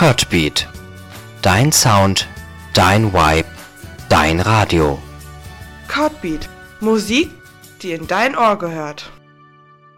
Codbeat. Dein Sound, dein Vibe, dein Radio. Codbeat. Musik, die in dein Ohr gehört.